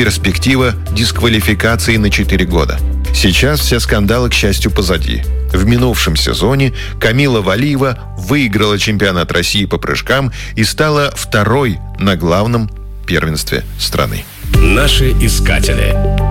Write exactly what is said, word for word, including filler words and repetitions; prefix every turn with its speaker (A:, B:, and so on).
A: перспектива дисквалификации на четыре года. Сейчас все скандалы, к счастью, позади. В минувшем сезоне Камила Валиева выиграла чемпионат России по прыжкам и стала второй на главном первенстве страны.
B: Наши искатели.